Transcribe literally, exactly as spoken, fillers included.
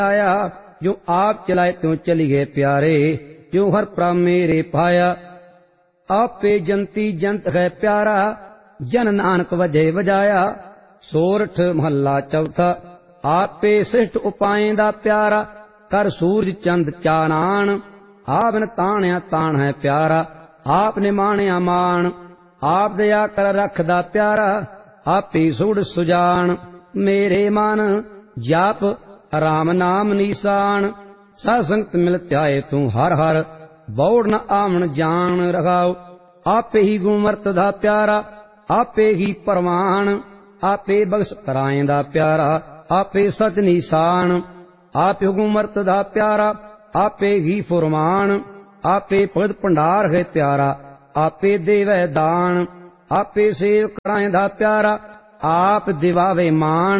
आया। जो आप चलाए त्यों चलिए प्यारे, जो हर प्रभ मेरे पाया। आपे जंती जंत है प्यारा, जन नानक वजह वजाया। सोरठ महला चौथा। आपे श्रेष्ठ उपाएं दा प्यारा, कर सूरज चंद चानान। आपने ताणिया ताण है प्यारा, आपने माणिया मान। आप दया कर रखदा प्यारा, आपे सुड़ सुजान। मेरे मन जाप राम नाम निशान। सत्संगत मिल त्याए तू हर हर, बौड़ न आवन जान रखाओ। आपे ही गुमरत दा प्यारा, आपे ही परवान। आपे बख्श कराएंदा प्यारा, आपे सच निशान। आपे गुमरत दा प्यारा, आपे ही फुरमान। आपे पद भंडार है प्यारा, आपे देवै दान। आपे सेव कराएंदा प्यारा, आप दिवावे मान।